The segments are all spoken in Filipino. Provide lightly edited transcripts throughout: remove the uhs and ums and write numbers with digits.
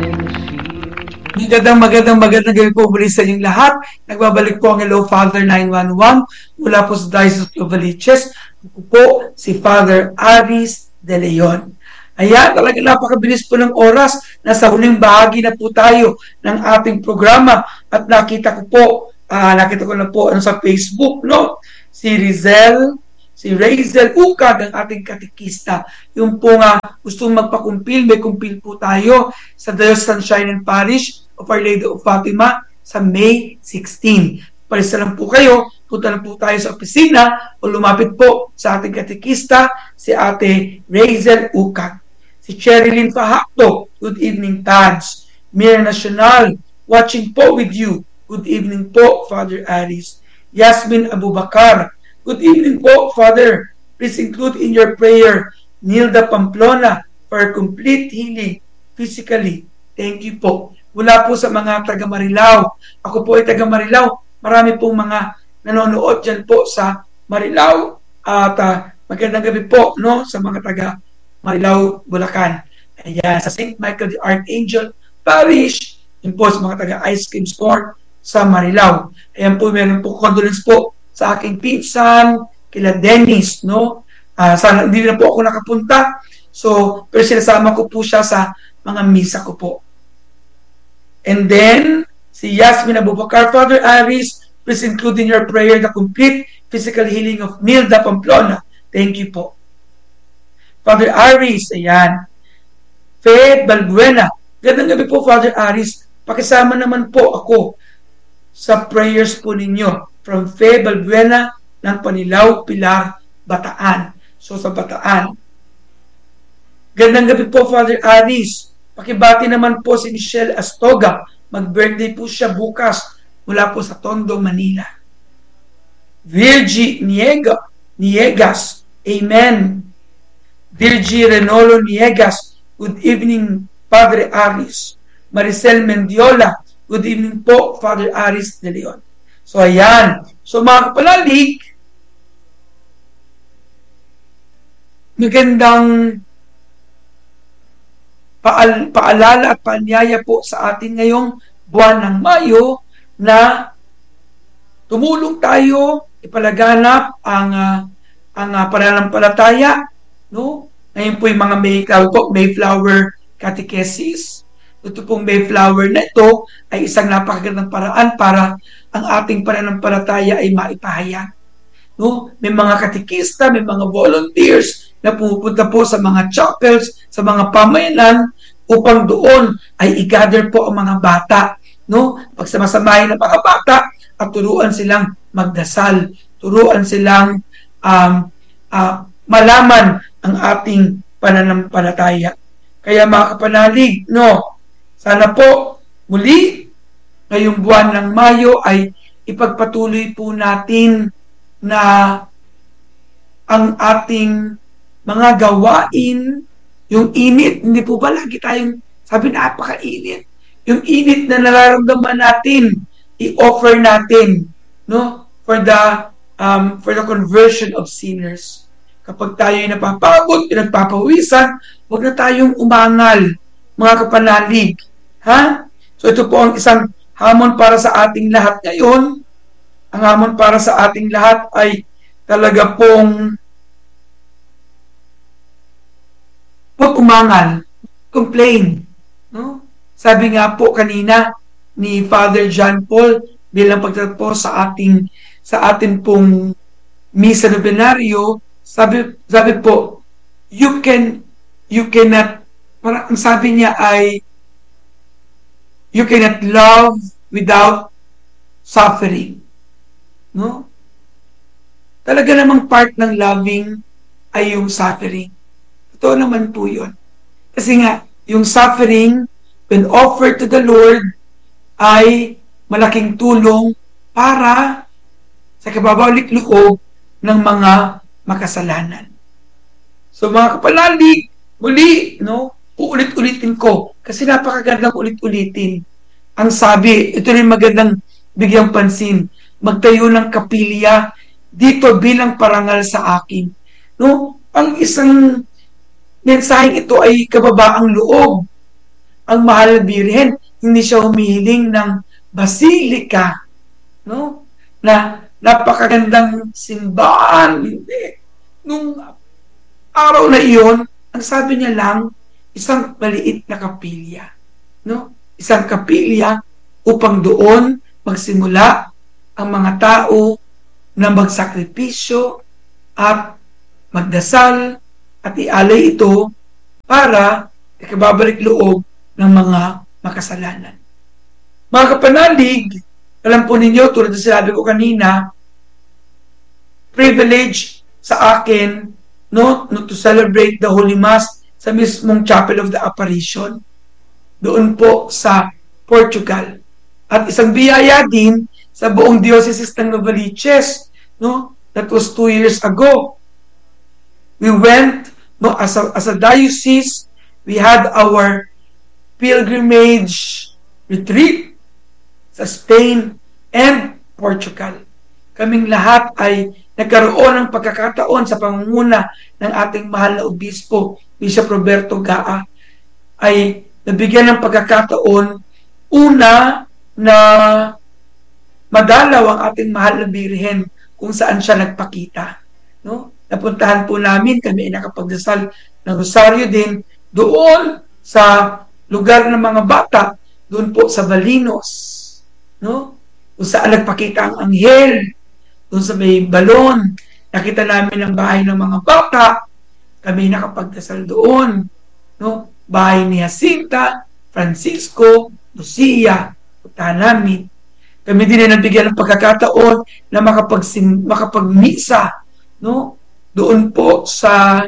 Magandang gabi po muli sa inyong lahat. Nagbabalik po ang Hello Father 911 mula po sa Diocese of Novaliches. Ako po si Father Aris De Leon. Ayan, talaga napakabilis po ng oras. Nasa huling bahagi na po tayo ng ating programa at nakita ko na po sa Facebook, no? Si Razel Ukag, ang ating katikista. Yung po nga gustong magpakumpil, may kumpil po tayo sa Diocesan Shrine and Parish of Our Lady of Fatima sa May 16. Palista lang po kayo, punta lang po tayo sa opisina o lumapit po sa ating katikista, si Ate Razel Ukag. Si Cherilyn Fahakto, good evening, Tads. Mira Nacional, watching po with you. Good evening po, Father Aris. Yasmin Abubakar, good evening po, Father. Please include in your prayer Nilda Pamplona for complete healing physically. Thank you po. Mula po sa mga taga Marilao. Ako po ay taga Marilao. Marami pong mga nanonood dyan po sa Marilao. At magandang gabi po, no, sa mga taga Marilao, Bulacan. Ayan, sa St. Michael the Archangel Parish. Yun po sa mga taga Ice Cream Store sa Marilao. Ayan po, meron po condolence po sa aking pinsan, kila Dennis, no? Sana hindi na po ako nakapunta. So, pero sinasama ko po siya sa mga misa ko po. And then, si Yasmin Abubakar, Father Aris, please include in your prayer the complete physical healing of Nilda Pamplona. Thank you po. Father Aris, ayan. Faith Balbuena, gandang gabi po, Father Aris. Pakisama naman po ako sa prayers po ninyo from Faith Balbuena ng Panilao, Pilar, Bataan. So, sa Bataan. Gandang gabi po, Father Aris. Pakibati naman po si Michelle Astoga. Mag-birthday po siya bukas mula po sa Tondo, Manila. Virgie Niegas. Amen. Virgie Renolo Niegas. Good evening, Padre Aris. Maricel Mendiola. Good evening po, Father Aris De Leon. So, ayan. So, mga kapalalig, magandang paalala at paanyaya po sa atin ngayong buwan ng Mayo na tumulong tayo ipalaganap ang pananampalataya, no? Ngayon po yung mga Mayflower Catechesis. Ito pong Mayflower na ito ay isang napakagandang paraan para ang ating pananampalataya ay maipahayag. No? May mga katikista, may mga volunteers na pumupunta po sa mga chapels, sa mga pamayanan, upang doon ay i-gather po ang mga bata. No? Pagsamasamahin ng mga bata at turuan silang magdasal, turuan silang malaman ang ating pananampalataya. Kaya mga kapanalig, no, sana po muli ngayong buwan ng Mayo ay ipagpatuloy po natin na ang ating mga gawain, yung init, hindi po ba lagi tayong sabi napakainit. Yung init na nararamdaman natin, i-offer natin, no, for the conversion of sinners. Kapag tayo ay napapagod, pinagpapawisan, huwag na tayong umangal, mga kapanalig. Ha? So ito po ang isang hamon para sa ating lahat ngayon. Ang hamon para sa ating lahat ay talaga pong huwag umangal, complain. No? Sabi nga po kanina ni Father John Paul bilang pagtatapos sa ating pong misa novenario, sabi po, you cannot, parang ang sabi niya ay, you cannot love without suffering. No? Talaga namang part ng loving ay yung suffering. Ito naman po yun. Kasi nga, yung suffering, when offered to the Lord, ay malaking tulong para sa kababalik-loob ng mga makasalanan. So mga kapalalig, muli, no, uulit-ulitin ko. Kasi napakagandang ulit-ulitin. Ang sabi, ito rin magandang bigyang pansin, magtayo ng kapilya dito bilang parangal sa akin. No? Ang isang mensaheng ito ay kababaang loob. ang mahal na birhen, hindi siya humihiling ng basilika, no? Na napakagandang simbahan. Hindi. Nung araw na iyon, ang sabi niya lang, isang maliit na kapilya, no? Isang kapilya upang doon magsimula ang mga tao na magsakripisyo at magdasal at ialay ito para ikababalik loob ng mga makasalanan. Mga kapanalig, alam po ninyo, tulad na sinabi ko kanina, privilege sa akin no to celebrate the Holy Mass sa mismong Chapel of the Apparition doon po sa Portugal. At isang biyaya din sa buong diocese ng Novaliches, no? That was 2 years ago. We went, no, as a diocese, we had our pilgrimage retreat sa Spain and Portugal. Kaming lahat ay nagkaroon ng pagkakataon sa pangunguna ng ating mahal na obispo, Bishop Roberto Gaa, ay nabigyan ng pagkakataon una na madalaw ang ating mahal na birhen kung saan siya nagpakita. No? Napuntahan po namin, kami ay nakapagdasal ng rosaryo din doon sa lugar ng mga bata, doon po sa Balinos. No? Kung saan nagpakita ang anghel, doon sa may balon, nakita namin ang bahay ng mga bata, kami nakapagdasal doon. No? Bahay ni Jacinta, Francisco, Lucia, puntahan namin. Kami din ay nabigyan ng pagkakataon na makapagmisa, no? Doon po sa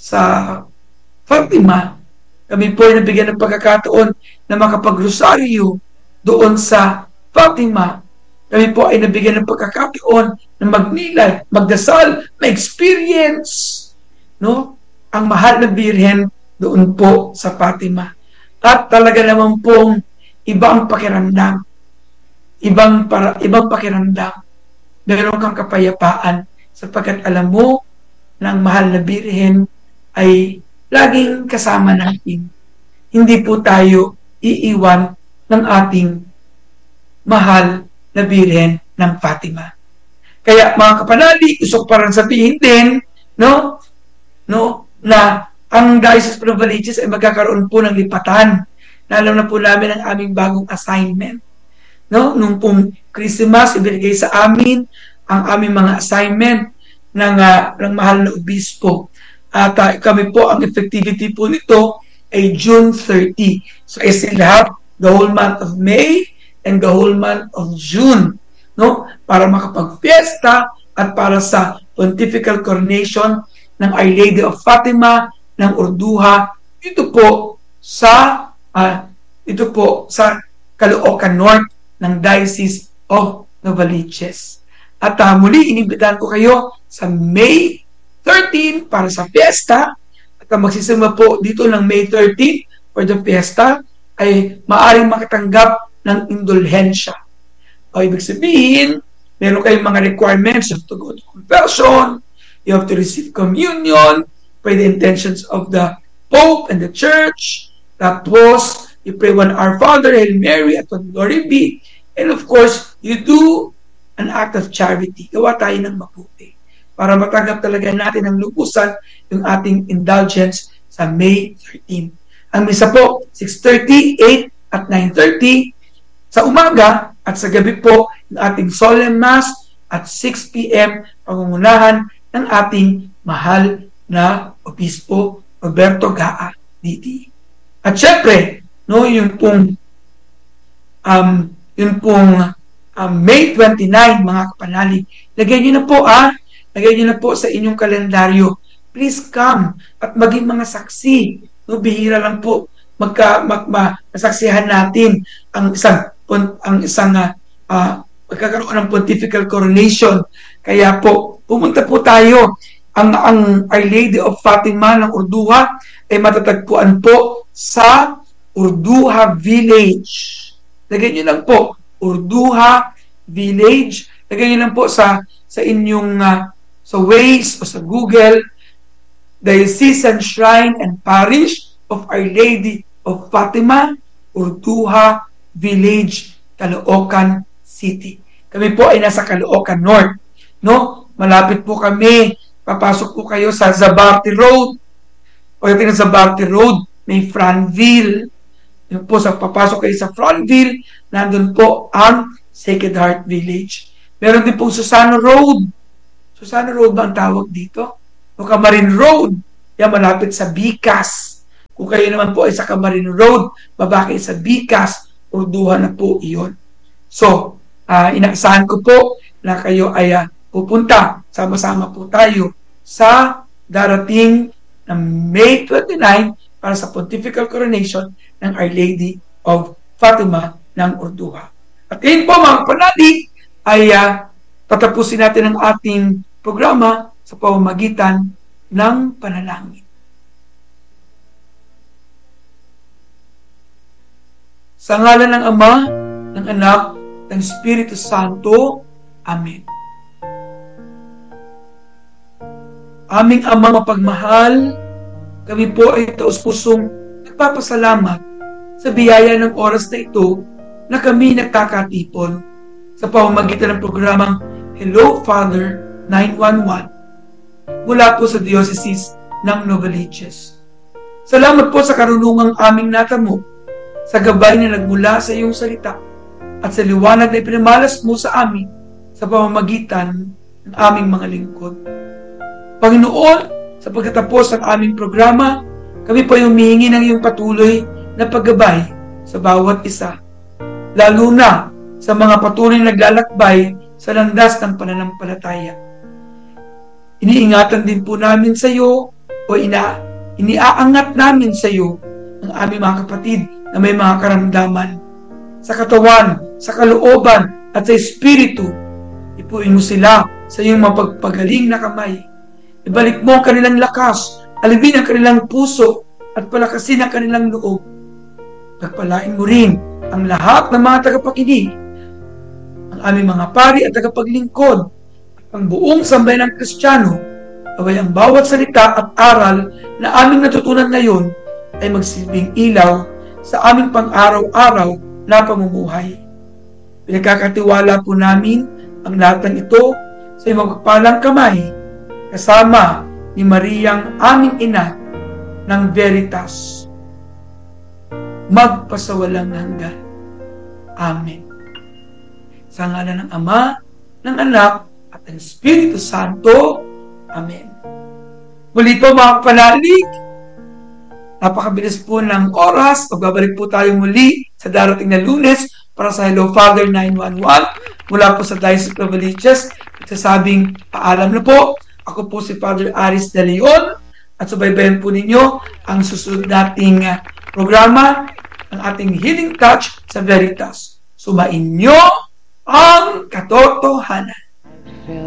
Fatima. Kami po ay nabigyan ng pagkakataon na makapagrosaryo doon sa Fatima. Kami po ay nabigyan ng pagkakataon na magnilay, magdasal, ma-experience, no? Ang mahal na birhen doon po sa Fatima. At talaga naman pong ibang pakiramdam. Ibang pakiramdam. Meron kang kapayapaan sapagkat alam mo na ang mahal na birhen ay laging kasama natin. Hindi po tayo iiwan ng ating mahal na birhen ng Fatima. Kaya mga kapanalig, gusto ko parang sabihin din, no, na ang Diocese of Novaliches ay magkakaroon po ng lipatan. Alam na po namin ang aming bagong assignment. No? Nung pong Christmas, ibinigay sa amin ang aming mga assignment ng mahal na obispo. At kami po, ang effectivity po nito ay June 30. So I still have the whole month of May and the whole month of June, no? Para makapag-fiesta at para sa pontifical coronation ng Our Lady of Fatima ng Urduha ito po sa Caloocan North ng Diocese of Novaliches. At muli inibitahan ko kayo sa May 13 para sa fiesta at magsisimula po dito ng May 13 for the fiesta ay maaring makatanggap ng indulhensya. O ibig sabihin, meron kayong mga requirements. You have to go to confession, you have to receive communion, pray the intentions of the Pope and the Church. Tapos, you pray one Our Father, Hail Mary, at one Glory be. And of course, you do an act of charity. Gawa tayo ng mabuti para matanggap talaga natin ang lubusan yung ating indulgence sa May 13. Ang misa po, 6:30, 8 at 9:30 sa umaga at sa gabi po yung ating solemn mass at 6 p.m. pangungunahan ng ating mahal na Obispo Roberto Gaa Diti. At syempre, no, yun pong May 29, mga kapanalig. Lagay nyo na po sa inyong kalendaryo. Please come at maging mga saksi. No, bihira lang po masaksihan natin ang isang magkakaroon ng pontifical coronation. Kaya po, pumunta po tayo. Ang Our Lady of Fatima ng Urduha ay matatagpuan po sa Urduha Village. Lagyan nyo lang po, Urduha Village. Lagyan nyo lang po sa inyong sa Waze o sa Google, Diocesan Shrine and Parish of Our Lady of Fatima, Urduha Village, Caloocan City. Kami po ay nasa Caloocan North. No? Malapit po kami. Papasok po kayo sa Zabarte Road. Pagdating sa Zabarte Road, may Franville. Yun po, papasok kayo sa Franville, nandun po ang Sacred Heart Village. Meron din po Susano Road. Susano Road ba ang tawag dito? O Camarin Road. Yan, malapit sa Bicas. Kung kayo naman po ay sa Camarin Road, baba kayo sa Bicas, Urduha na po iyon. So, inaasahan ko po na kayo ay pupunta. Sama-sama po tayo sa darating na May 29 para sa Pontifical Coronation ng Our Lady of Fatima ng Urduha. At ngayon po mga kapanalig ay tatapusin natin ang ating programa sa pamamagitan ng panalangin. Sa ngalan ng Ama, ng Anak, ng Espiritu Santo. Amen. Aming Ama mapagmahal, kami po ay taos-pusong nagpapasalamat sa biyaya ng oras na ito na kami nagkakatipon sa pamamagitan ng programang Hello Father 911 mula po sa Diocese ng Novaliches. Salamat po sa karunungang aming natamo, sa gabay na nagmula sa iyong salita at sa liwanag na ipinamalas mo sa amin sa pamamagitan ng aming mga lingkod. Panginoon, sa pagkatapos ng aming programa, kami po ay humihingi ng iyong patuloy na paggabay sa bawat isa, lalo na sa mga patuloy na naglalakbay sa landas ng pananampalataya. Iniingatan din po namin sa iyo o iniaangat namin sa iyo ang aming mga kapatid na may mga karamdaman sa katawan, sa kalooban at sa espiritu. Ipuin mo sila sa iyong mapagpagaling na kamay. Ibalik mo ang kanilang lakas, alibin ang kanilang puso at palakasin ang kanilang loob. Pagpalain mo rin ang lahat ng mga tagapakinig, ang aming mga pari at tagapaglingkod, at ang buong sambayan ng Kristiyano. Away ang bawat salita at aral na aming natutunan ngayon ay magsilbing ilaw sa aming pang-araw-araw na pamumuhay. Pinagkakatiwala po namin ang lahat ng ito sa iyong magpapalang kamay, kasama ni Mariang aming ina ng Veritas, magpasawalang hanggan. Amen. Sa ngalan ng Ama, ng Anak, at ng Espiritu Santo. Amen. Muli po mga kapanalig, napakabilis po ng oras. Magbabalik po tayo muli sa darating na Lunes para sa Hello Father 911 mula po sa Diocese of Novaliches. Nagsasabing paalam na po. Ako po si Father Aris De Leon at subaybayan po ninyo ang susunod nating programa ng ating Healing Touch sa Veritas. Sumainyo ang katotohanan.